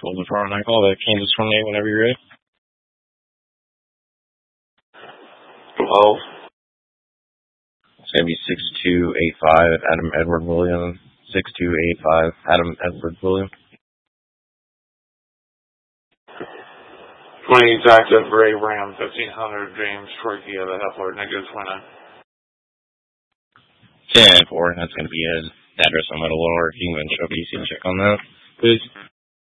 Golden Farm, I call that Kansas 28 whenever you're ready. Hello? It's going to be 6285 Adam Edward William. 6285 Adam Edward William. 28 active Ray Ram, 1500 James Torquay, the Hepler, negative 29. 10-4, that's going to be his address on Metal Lower. You can go and check on that, please.